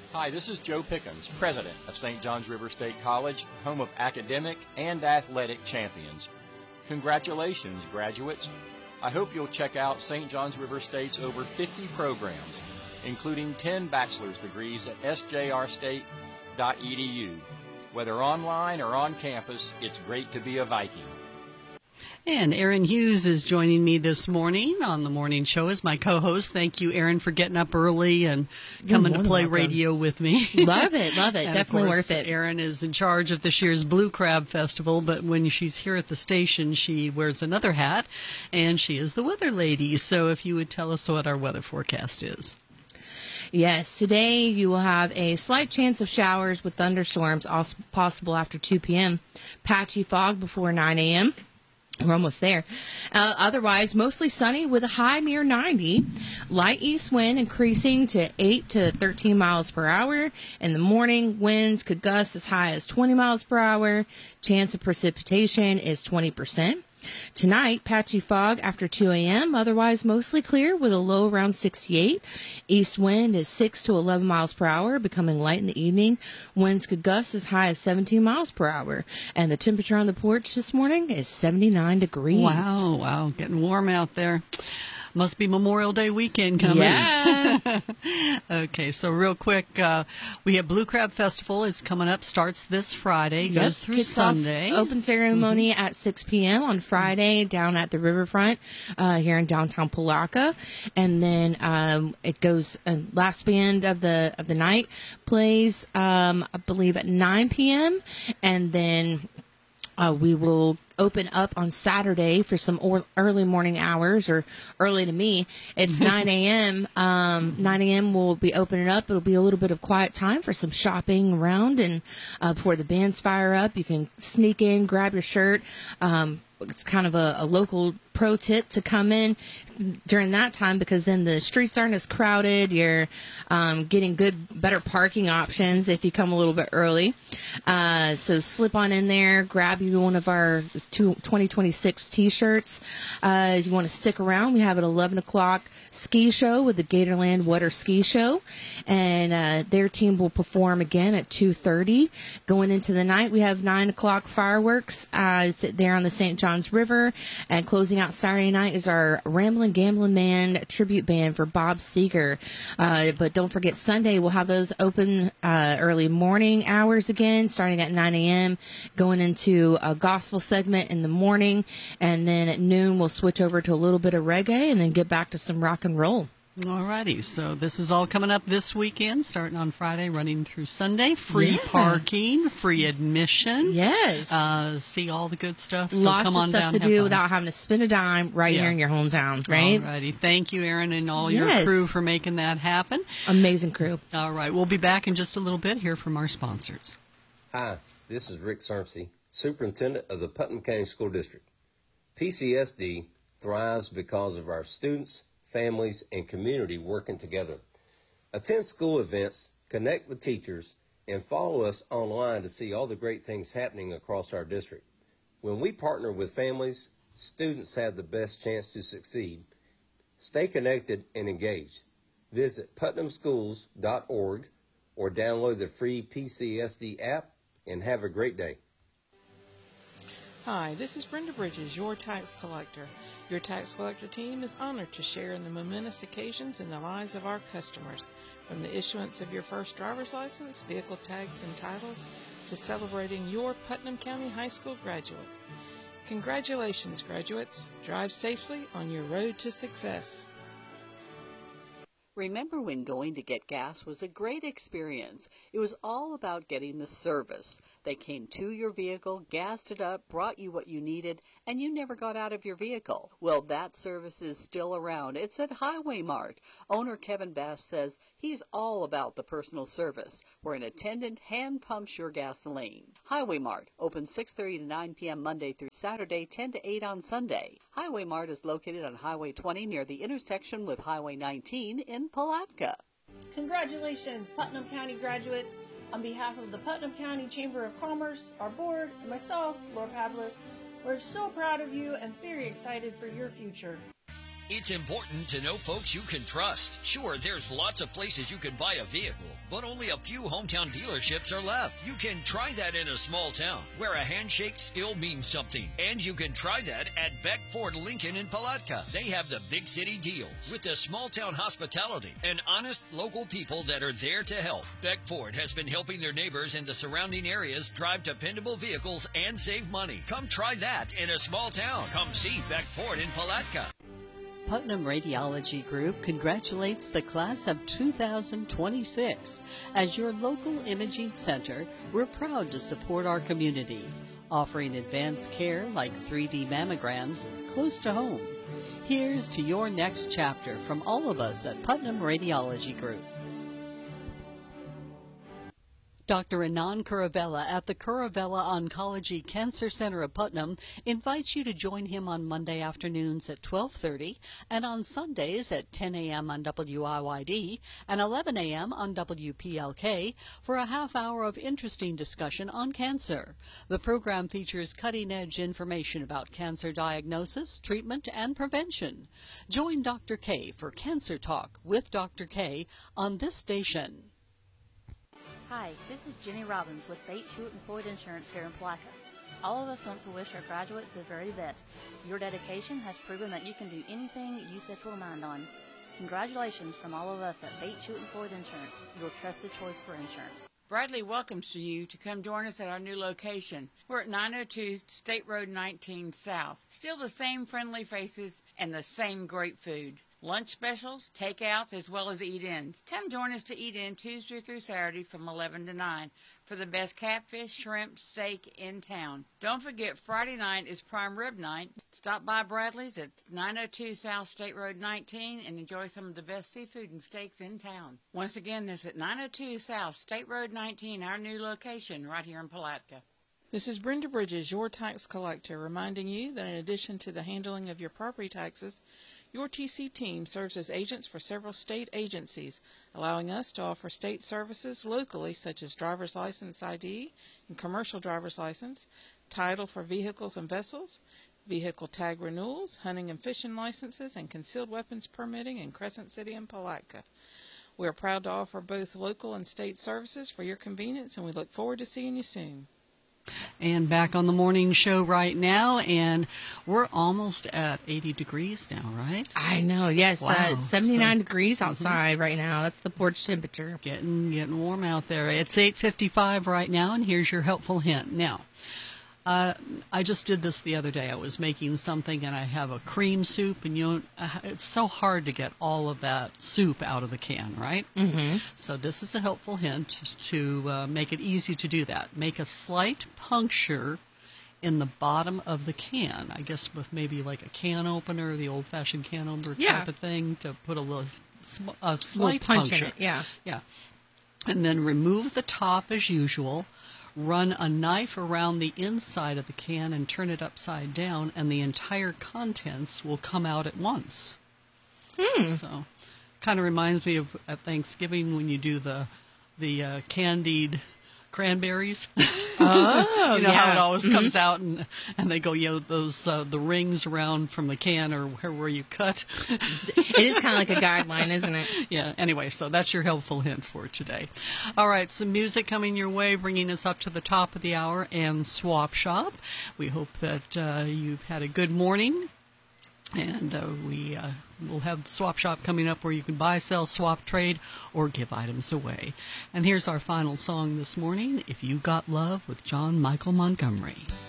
Hi, this is Joe Pickens, president of St. John's River State College, home of academic and athletic champions. Congratulations, graduates. I hope you'll check out St. John's River State's over 50 programs, including 10 bachelor's degrees at sjrstate.edu. Whether online or on campus, it's great to be a Viking. And Aaron Hughes is joining me this morning on the morning show as my co-host. Thank you, Aaron, for getting up early and coming to play radio with me. Love it, love it. Definitely worth it. Aaron is in charge of this year's Blue Crab Festival, but when she's here at the station, she wears another hat, and she is the weather lady. So if you would tell us what our weather forecast is. Yes, today you will have a slight chance of showers with thunderstorms also possible after 2 p.m. Patchy fog before 9 a.m. We're almost there. Otherwise, mostly sunny with a high near 90. Light east wind increasing to 8 to 13 miles per hour. In the morning, winds could gust as high as 20 miles per hour. Chance of precipitation is 20%. Tonight, patchy fog after 2 a.m., otherwise mostly clear with a low around 68. East wind is 6 to 11 miles per hour, becoming light in the evening. Winds could gust as high as 17 miles per hour. And the temperature on the porch this morning is 79 degrees. Wow, getting warm out there. Must be Memorial Day weekend coming. Yeah. Okay, so real quick, we have Blue Crab Festival. It's coming up, starts this Friday, goes through Sunday. Open ceremony at 6 p.m. on Friday down at the riverfront here in downtown Palatka. And then it goes, last band of the night plays, I believe, at 9 p.m. And then we will open up on Saturday for some early morning hours, or early to me. It's 9 a.m. 9 a.m. we'll be opening up. It'll be a little bit of quiet time for some shopping around, and before the bands fire up, you can sneak in, grab your shirt. It's kind of a local pro tip to come in during that time, because then the streets aren't as crowded. You're getting better parking options if you come a little bit early. So slip on in there, grab you one of our 2026 T-shirts. If you want to stick around, we have an 11 o'clock ski show with the Gatorland Water Ski Show, and their team will perform again at 2:30. Going into the night, we have 9 o'clock fireworks there on the St. John's River, and closing out Saturday night is our Ramblin' Gamblin' Man tribute band for Bob Seger. But don't forget, Sunday we'll have those open early morning hours again, starting at 9 a.m., going into a gospel segment in the morning, and then at noon we'll switch over to a little bit of reggae and then get back to some rock and roll. All righty, so this is all coming up this weekend, starting on Friday, running through Sunday. Free parking, free admission. Yes. See all the good stuff. So Lots come on of stuff down, to do without having to spend a dime here in your hometown, right? All righty. Thank you, Aaron, and all your crew for making that happen. Amazing crew. All right, we'll be back in just a little bit, hear from our sponsors. Hi, this is Rick Sermsey, Superintendent of the Putnam County School District. PCSD thrives because of our students, families, and community working together. Attend school events, connect with teachers, and follow us online to see all the great things happening across our district. When we partner with families, students have the best chance to succeed. Stay connected and engaged. Visit putnamschools.org or download the free PCSD app, and have a great day. Hi, this is Brenda Bridges, your tax collector. Your tax collector team is honored to share in the momentous occasions in the lives of our customers, from the issuance of your first driver's license, vehicle tags and titles, to celebrating your Putnam County High School graduate. Congratulations, graduates. Drive safely on your road to success. Remember when going to get gas was a great experience? It was all about getting the service. They came to your vehicle, gassed it up, brought you what you needed, and you never got out of your vehicle. Well, that service is still around. It's at Highway Mart. Owner Kevin Bass says he's all about the personal service, where an attendant hand pumps your gasoline. Highway Mart, open 6:30 to 9 p.m. Monday through Saturday, 10 to 8 on Sunday. Highway Mart is located on Highway 20 near the intersection with Highway 19 in Palatka. Congratulations, Putnam County graduates. On behalf of the Putnam County Chamber of Commerce, our board, and myself, Laura Pavlis, we're so proud of you and very excited for your future. It's important to know folks you can trust. Sure, there's lots of places you can buy a vehicle, but only a few hometown dealerships are left. You can try that in a small town where a handshake still means something. And you can try that at Beck Ford Lincoln in Palatka. They have the big city deals with the small town hospitality and honest local people that are there to help. Beck Ford has been helping their neighbors in the surrounding areas drive dependable vehicles and save money. Come try that in a small town. Come see Beck Ford in Palatka. Putnam Radiology Group congratulates the class of 2026. As your local imaging center, we're proud to support our community, offering advanced care like 3D mammograms close to home. Here's to your next chapter from all of us at Putnam Radiology Group. Dr. Anand Kuravella at the Kuravella Oncology Cancer Center of Putnam invites you to join him on Monday afternoons at 12:30 and on Sundays at 10 a.m. on WIYD and 11 a.m. on WPLK for a half hour of interesting discussion on cancer. The program features cutting-edge information about cancer diagnosis, treatment, and prevention. Join Dr. K for Cancer Talk with Dr. K on this station. Hi, this is Jenny Robbins with Bates, Hewitt & Floyd Insurance here in Palatka. All of us want to wish our graduates the very best. Your dedication has proven that you can do anything you set your mind on. Congratulations from all of us at Bates, Hewitt & Floyd Insurance, your trusted choice for insurance. Bradley welcomes you to come join us at our new location. We're at 902 State Road 19 South. Still the same friendly faces and the same great food. Lunch specials, takeouts, as well as eat-ins. Come join us to eat in Tuesday through Saturday from 11 to 9 for the best catfish, shrimp, steak in town. Don't forget, Friday night is prime rib night. Stop by Bradley's at 902 South State Road 19 and enjoy some of the best seafood and steaks in town. Once again, this is at 902 South State Road 19, our new location right here in Palatka. This is Brenda Bridges, your tax collector, reminding you that in addition to the handling of your property taxes, your TC team serves as agents for several state agencies, allowing us to offer state services locally such as driver's license ID and commercial driver's license, title for vehicles and vessels, vehicle tag renewals, hunting and fishing licenses, and concealed weapons permitting in Crescent City and Palatka. We are proud to offer both local and state services for your convenience, and we look forward to seeing you soon. And back on the morning show right now, and we're almost at 80 degrees now, right? I know, yes. Wow. It's 79 degrees outside right now. That's the porch temperature. Getting warm out there. It's 8:55 right now, and here's your helpful hint. Now, I just did this the other day. I was making something, and I have a cream soup, and it's so hard to get all of that soup out of the can, right? Mm-hmm. So this is a helpful hint to make it easy to do that. Make a slight puncture in the bottom of the can, I guess with maybe like a can opener, the old-fashioned can opener type of thing, to put a slight punch puncture. in it, yeah. Yeah. And then remove the top as usual. Run a knife around the inside of the can and turn it upside down, and the entire contents will come out at once. So, kind of reminds me of at Thanksgiving when you do the candied cranberries. Oh, you know how it always comes out, and they go, those the rings around from the can or where you cut. It is kind of like a guideline, isn't it? Yeah, anyway, so that's your helpful hint for today. All right, some music coming your way, bringing us up to the top of the hour, and Swap Shop. We hope that you've had a good morning. And we'll have the Swap Shop coming up where you can buy, sell, swap, trade, or give items away. And here's our final song this morning, If You Got Love, with John Michael Montgomery.